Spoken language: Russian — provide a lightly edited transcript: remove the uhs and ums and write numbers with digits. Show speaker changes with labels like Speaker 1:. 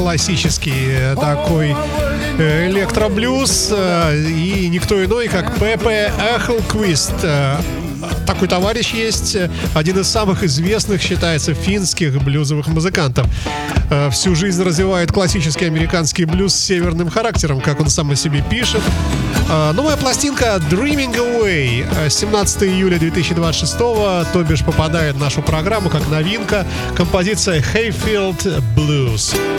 Speaker 1: классический такой электроблюз, и никто иной, как Пепе Эхлквист. Такой товарищ есть, один из самых известных, считается, финских блюзовых музыкантов. Всю жизнь развивает классический американский блюз с северным характером, как он сам о себе пишет. Новая пластинка Dreaming Away 17 июля 2026, то бишь попадает в нашу программу как новинка, композиция Hayfield Blues.